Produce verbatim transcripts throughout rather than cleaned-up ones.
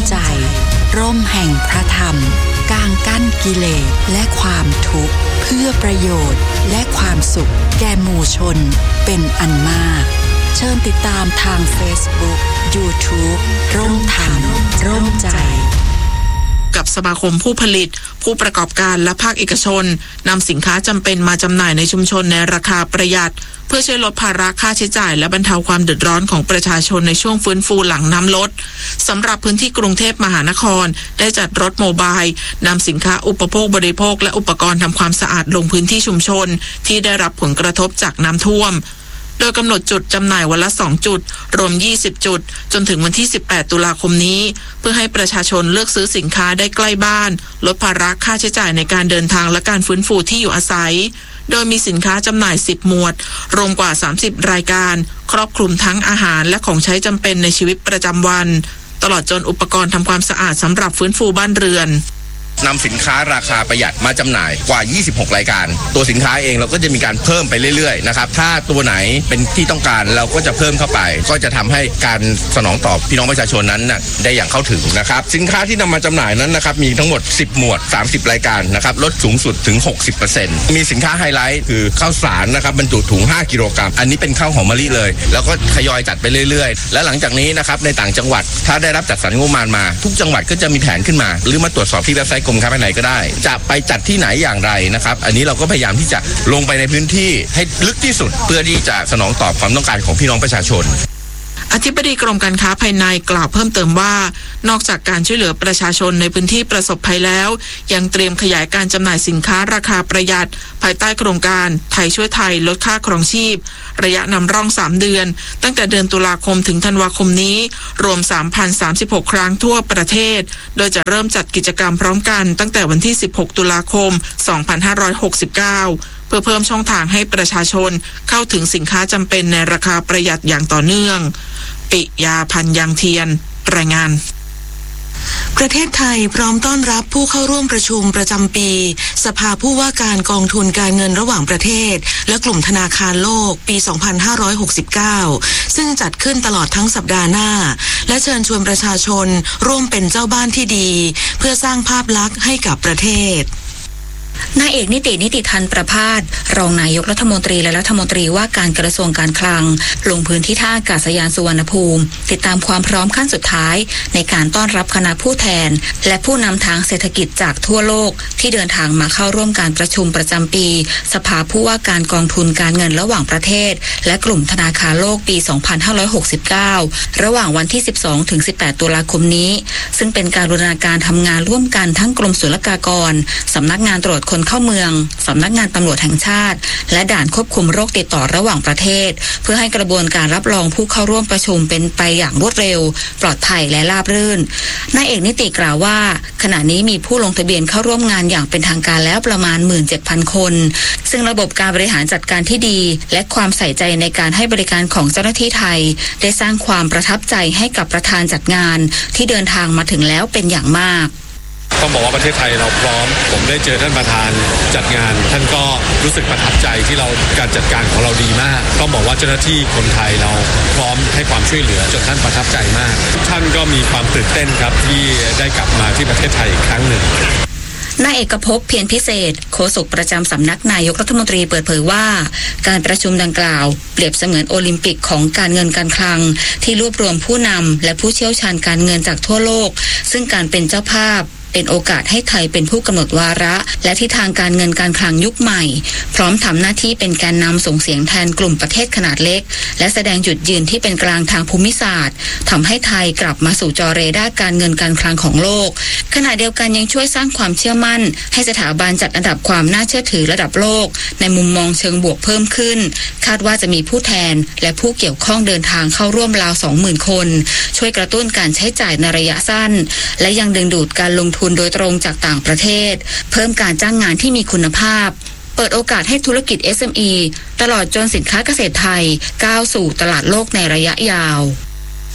ใจร่มแห่งพระธรรมกางกั้นกิเลสและความทุกข์เพื่อประโยชน์และความสุขแก่หมู่ชนเป็นอันมากเชิญติดตามทาง Facebook YouTube ร่มธรรมร่มใจกับสมาคมผู้ผลิตผู้ประกอบการและภาคเอกชนนำสินค้าจำเป็นมาจำหน่ายในชุมชนในราคาประหยัดเพื่อช่วยลดภาระค่าใช้จ่ายและบรรเทาความเดือดร้อนของประชาชนในช่วงฟื้นฟูหลังน้ำลดสำหรับพื้นที่กรุงเทพมหานครได้จัดรถโมบายนำสินค้าอุปโภคบริโภคและอุปกรณ์ทำความสะอาดลงพื้นที่ชุมชนที่ได้รับผลกระทบจากน้ำท่วมโดยกำหนดจุดจำหน่ายวันละสองจุดรวมยี่สิบจุดจนถึงวันที่สิบแปดตุลาคมนี้เพื่อให้ประชาชนเลือกซื้อสินค้าได้ใกล้บ้านลดภาระค่าใช้จ่ายในการเดินทางและการฟื้นฟูที่อยู่อาศัยโดยมีสินค้าจำหน่ายสิบหมวดรวมกว่าสามสิบรายการครอบคลุมทั้งอาหารและของใช้จำเป็นในชีวิตประจำวันตลอดจนอุปกรณ์ทำความสะอาดสำหรับฟื้นฟูบ้านเรือนนำสินค้าราคาประหยัดมาจำหน่ายกว่ายี่สิบหกรายการตัวสินค้าเองเราก็จะมีการเพิ่มไปเรื่อยๆนะครับถ้าตัวไหนเป็นที่ต้องการเราก็จะเพิ่มเข้าไปก็จะทำให้การสนองตอบพี่น้องประชาชนนั้นนะได้อย่างเข้าถึงนะครับสินค้าที่นำมาจำหน่ายนั้นนะครับมีทั้งหมดสิบหมวดสามสิบรายการนะครับลดสูงสุดถึง หกสิบเปอร์เซ็นต์ มีสินค้าไฮไลท์คือข้าวสารนะครับบรรจุถุงห้ากิโลกรัมอันนี้เป็นข้าวหอมมะลิเลยแล้วก็ทยอยจัดไปเรื่อยๆและหลังจากนี้นะครับในต่างจังหวัดถ้าได้รับจัดสรรงบประมาณมาทุกจังหวัดก็จะมีแผนขึ้นมาหรือมาตรวจสอบที่เว็บไซต์กรมค้าภายในก็ได้จะไปจัดที่ไหนอย่างไรนะครับอันนี้เราก็พยายามที่จะลงไปในพื้นที่ให้ลึกที่สุดเพื่อที่จะสนองตอบความต้องการของพี่น้องประชาชนอธิบดีกรมการค้าภายในกล่าวเพิ่มเติมว่านอกจากการช่วยเหลือประชาชนในพื้นที่ประสบภัยแล้วยังเตรียมขยายการจำหน่ายสินค้าราคาประหยัดภายใต้โครงการไทยช่วยไทยลดค่าครองชีพระยะนำร่องสามเดือนตั้งแต่เดือนตุลาคมถึงธันวาคมนี้รวม สามพันสามสิบหก ครั้งทั่วประเทศโดยจะเริ่มจัดกิจกรรมพร้อมกันตั้งแต่วันที่สิบหกตุลาคมสองพันห้าร้อยหกสิบเก้าเพื่อเพิ่มช่องทางให้ประชาชนเข้าถึงสินค้าจำเป็นในราคาประหยัดอย่างต่อเนื่องปิยาพันธ์ยังเทียนรายงานประเทศไทยพร้อมต้อนรับผู้เข้าร่วมประชุมประจำปีสภาผู้ว่าการกองทุนการเงินระหว่างประเทศและกลุ่มธนาคารโลกปีสองพันห้าร้อยหกสิบเก้าซึ่งจัดขึ้นตลอดทั้งสัปดาห์หน้าและเชิญชวนประชาชนร่วมเป็นเจ้าบ้านที่ดีเพื่อสร้างภาพลักษณ์ให้กับประเทศนายเอกนิตินิติธันประภาสรองนายกรัฐมนตรีและรัฐมนตรีว่าการกระทรวงการคลังลงพื้นที่ท่าอากาศยานสุวรรณภูมิติดตามความพร้อมขั้นสุดท้ายในการต้อนรับคณะผู้แทนและผู้นำทางเศรษฐกิจจากทั่วโลกที่เดินทางมาเข้าร่วมการประชุมประจำปีสภาผู้ว่าการกองทุนการเงินระหว่างประเทศและกลุ่มธนาคารโลกปีสองพันห้าร้อยหกสิบเก้าระหว่างวันที่สิบสองถึงสิบแปดตุลาคมนี้ซึ่งเป็นการบูรณาการทำงานร่วมกันทั้งกรมศุลกากรสำนักงานตรวจคนเข้าเมืองสำนักงานตำรวจแห่งชาติและด่านควบคุมโรคติดต่อระหว่างประเทศเพื่อให้กระบวนการรับรองผู้เข้าร่วมประชุมเป็นไปอย่างรวดเร็วปลอดภัยและราบรื่นนายเอกนิติกล่าวว่าขณะนี้มีผู้ลงทะเบียนเข้าร่วมงานอย่างเป็นทางการแล้วประมาณ หนึ่งหมื่นเจ็ดพัน คนซึ่งระบบการบริหารจัดการที่ดีและความใส่ใจในการให้บริการของเจ้าหน้าที่ไทยได้สร้างความประทับใจให้กับประธานจัดงานที่เดินทางมาถึงแล้วเป็นอย่างมากต้องบอกว่าประเทศไทยเราพร้อมผมได้เจอท่านประธานจัดงานท่านก็รู้สึกประทับใจที่เราการจัดการของเราดีมากต้องบอกว่าเจ้าหน้าที่คนไทยเราพร้อมให้ความช่วยเหลือจนท่านประทับใจมากท่านก็มีความตื่นเต้นครับที่ได้กลับมาที่ประเทศไทยอีกครั้งหนึ่งนายเอกภพเพียรพิเศษโฆษกประจำสำนักนายกรัฐมนตรีเปิดเผยว่าการประชุมดังกล่าวเปรียบเสมือนโอลิมปิกของการเงินการคลังที่รวบรวมผู้นำและผู้เชี่ยวชาญการเงินจากทั่วโลกซึ่งการเป็นเจ้าภาพเป็นโอกาสให้ไทยเป็นผู้กำหนดวาระและทิศทางการเงินการคลังยุคใหม่พร้อมทำหน้าที่เป็นแกนนำส่งเสียงแทนกลุ่มประเทศขนาดเล็กและแสดงจุดยืนที่เป็นกลางทางภูมิศาสตร์ทำให้ไทยกลับมาสู่จอเรดาร์การเงินการคลังของโลกขณะเดียวกันยังช่วยสร้างความเชื่อมั่นให้สถาบันจัดอันดับความน่าเชื่อถือระดับโลกในมุมมองเชิงบวกเพิ่มขึ้นคาดว่าจะมีผู้แทนและผู้เกี่ยวข้องเดินทางเข้าร่วมราว สองหมื่น คนช่วยกระตุ้นการใช้จ่ายในระยะสั้นและยังดึงดูดการลงทุนโดยตรงจากต่างประเทศเพิ่มการจ้างงานที่มีคุณภาพเปิดโอกาสให้ธุรกิจ เอส เอ็ม อี ตลอดจนสินค้าเกษตรไทยก้าวสู่ตลาดโลกในระยะยาว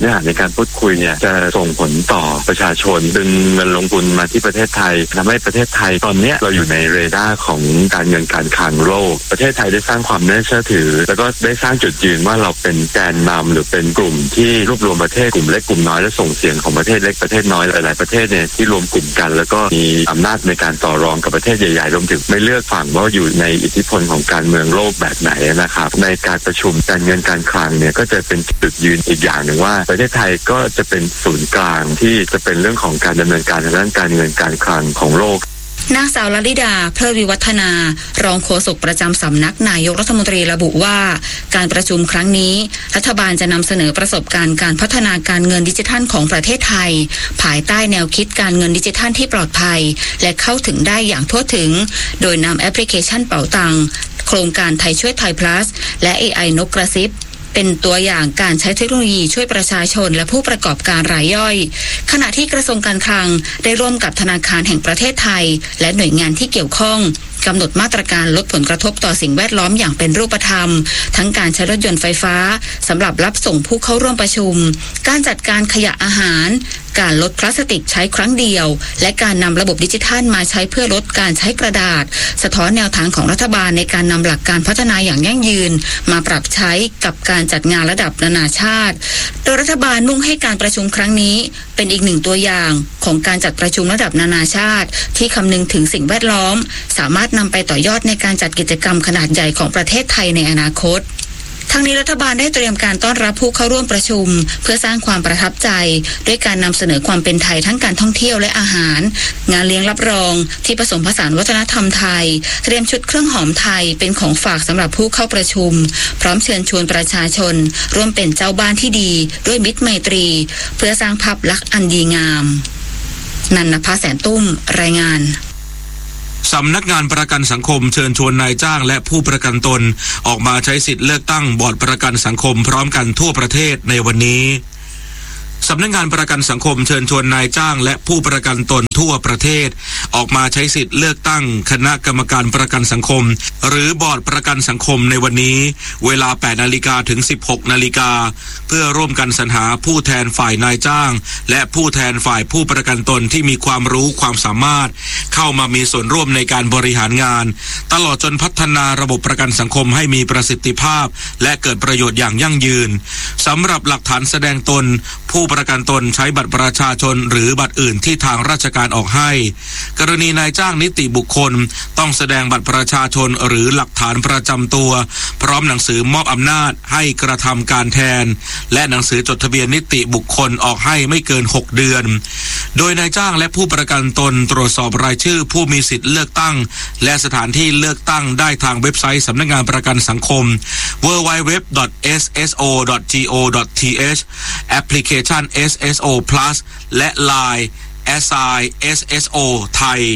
เนื้อหาในการพูดคุยเนี่ยจะส่งผลต่อประชาชนดึงเงินลงทุนมาที่ประเทศไทยทำให้ประเทศไทยตอนนี้เราอยู่ในเรดาร์ของการเงินการคลังโลกประเทศไทยได้สร้างความน่าเชื่อถือแล้วก็ได้สร้างจุดยืนว่าเราเป็นแกนนำหรือเป็นกลุ่มที่รวบรวมประเทศกลุ่มเล็กกลุ่มน้อยและส่งเสียงของประเทศเล็กประเทศน้อยหลายๆประเทศเนี่ยที่รวมกลุ่มกันแล้วก็มีอำนาจในการต่อรองกับประเทศใหญ่ๆรวมถึงไม่เลือกฝั่งว่าอยู่ในอิทธิพลของการเมืองโลกแบบไหนนะครับในการประชุมการเงินการคลังเนี่ยก็จะเป็นจุดยืนอีกอย่างหนึ่งว่าประเทศไทยก็จะเป็นศูนย์กลางที่จะเป็นเรื่องของการดำเนินการทางด้านการเงินการคลังของโลกนางสาวลลิดาเพลิดวิวัฒนารองโฆษกประจำสำนักนายกรัฐมนตรีระบุว่าการประชุมครั้งนี้รัฐบาลจะนำเสนอประสบการณ์การพัฒนาการเงินดิจิทัลของประเทศไทยภายใต้แนวคิดการเงินดิจิทัลที่ปลอดภัยและเข้าถึงได้อย่างทั่วถึงโดยนำแอปพลิเคชันเป๋าตังค์โครงการไทยช่วยไทย plus และ เอ ไอ นกกระซิบเป็นตัวอย่างการใช้เทคโนโลยีช่วยประชาชนและผู้ประกอบการรายย่อยขณะที่กระทรวงการคลังได้ร่วมกับธนาคารแห่งประเทศไทยและหน่วยงานที่เกี่ยวข้องกำหนดมาตรการลดผลกระทบต่อสิ่งแวดล้อมอย่างเป็นรูปธรรมทั้งการใช้รถยนต์ไฟฟ้าสำหรับรับส่งผู้เข้าร่วมประชุมการจัดการขยะอาหารการลดพลาสติกใช้ครั้งเดียวและการนำระบบดิจิทัลมาใช้เพื่อลดการใช้กระดาษสะท้อนแนวทางของรัฐบาลในการนำหลักการพัฒนาอย่างยั่งยืนมาปรับใช้กับการจัดงานระดับนานาชาติโดยรัฐบาลมุ่งให้การประชุมครั้งนี้เป็นอีกหนึ่งตัวอย่างของการจัดประชุมระดับนานาชาติที่คำนึงถึงสิ่งแวดล้อมสามารถนำไปต่อยอดในการจัดกิจกรรมขนาดใหญ่ของประเทศไทยในอนาคตทั้งนี้รัฐบาลได้เตรียมการต้อนรับผู้เข้าร่วมประชุมเพื่อสร้างความประทับใจด้วยการนำเสนอความเป็นไทยทั้งการท่องเที่ยวและอาหารงานเลี้ยงรับรองที่ผสมผสานวัฒนธรรมไทยเตรียมชุดเครื่องหอมไทยเป็นของฝากสำหรับผู้เข้าประชุมพร้อมเชิญชวนประชาชนร่วมเป็นเจ้าบ้านที่ดีด้วยมิตรไมตรีเพื่อสร้างภาพลักษณ์อันดีงามนันนภาแสนตุ้มรายงานสำนักงานประกันสังคมเชิญชวนนายจ้างและผู้ประกันตนออกมาใช้สิทธิ์เลือกตั้งบอร์ดประกันสังคมพร้อมกันทั่วประเทศในวันนี้สำนักงานประกันสังคมเชิญชวนนายจ้างและผู้ประกันตนทั่วประเทศออกมาใช้สิทธิ์เลือกตั้งคณะกรรมการประกันสังคมหรือบอร์ดประกันสังคมในวันนี้เวลา แปดนาฬิกา ถึง สิบหกนาฬิกาเพื่อร่วมกันสรรหาผู้แทนฝ่ายนายจ้างและผู้แทนฝ่ายผู้ประกันตนที่มีความรู้ความสามารถเข้ามามีส่วนร่วมในการบริหารงานตลอดจนพัฒนาระบบประกันสังคมให้มีประสิทธิภาพและเกิดประโยชน์อย่างยั่งยืนสำหรับหลักฐานแสดงตนผู้ประกันตนใช้บัตรประชาชนหรือบัตรอื่นที่ทางราชการออกให้กรณีนายจ้างนิติบุคคลต้องแสดงบัตรประชาชนหรือหลักฐานประจำตัวพร้อมหนังสือมอบอำนาจให้กระทำการแทนและหนังสือจดทะเบียนนิติบุคคลออกให้ไม่เกินหกเดือนโดยนายจ้างและผู้ประกันตนตรวจสอบรายชื่อผู้มีสิทธิ์เลือกตั้งและสถานที่เลือกตั้งได้ทางเว็บไซต์สำนักงานประกันสังคม ดับเบิลยู ดับเบิลยู ดับเบิลยู ดอท เอส เอส โอ ดอท จี โอ ดอท ที เอช แอปพลิเคชัน เอส เอส โอ plus และ ไลน์ แอส ไอ เอส เอส โอ ไทย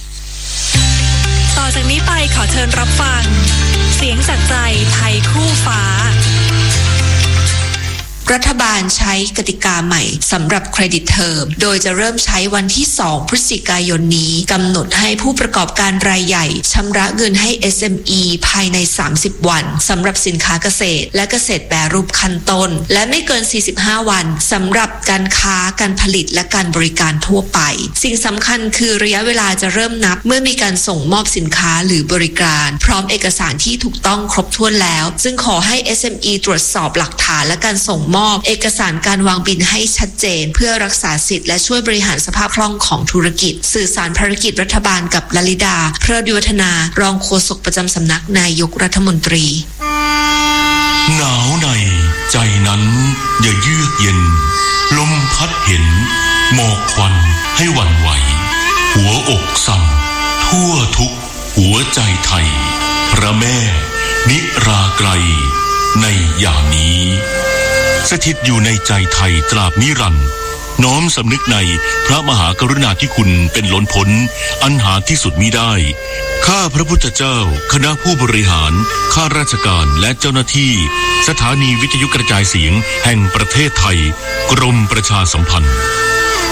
ต่อจากนี้ไปขอเชิญรับฟังเสียงจากใจไทยคู่ฟ้ารัฐบาลใช้กติกาใหม่สำหรับเครดิตเทอมโดยจะเริ่มใช้วันที่สองพฤศจิกายนนี้กำหนดให้ผู้ประกอบการรายใหญ่ชำระเงินให้ เอส เอ็ม อี ภายในสามสิบวันสำหรับสินค้าเกษตรและเกษตรแปรรูปขั้นต้นและไม่เกินสี่สิบห้าวันสำหรับการค้าการผลิตและการบริการทั่วไปสิ่งสำคัญคือระยะเวลาจะเริ่มนับเมื่อมีการส่งมอบสินค้าหรือบริการพร้อมเอกสารที่ถูกต้องครบถ้วนแล้วซึ่งขอให้ เอส เอ็ม อี ตรวจสอบหลักฐานและการส่งมอบเอกสารการวางบินให้ชัดเจนเพื่อรักษาสิทธิ์และช่วยบริหารสภาพคล่องของธุรกิจสื่อสารภารกิจรัฐบาลกับลลิดาเพลิดวิวัฒนารองโฆษกประจำสำนักนายกรัฐมนตรีหนาวในใจนั้นอย่าเยือกเย็นลมพัดเห็นหมอกควันให้หวั่นไหวหัวอกสั่นทั่วทุกหัวใจไทยพระแม่นิราไกรในยามนี้สถิตอยู่ในใจไทยตราบนิรันดร์น้อมสำนึกในพระมหากรุณาธิคุณเป็นล้นพ้นอันหาที่สุดมิได้ข้าพระพุทธเจ้าคณะผู้บริหารข้าราชการและเจ้าหน้าที่สถานีวิทยุกระจายเสียงแห่งประเทศไทยกรมประชาสัมพันธ์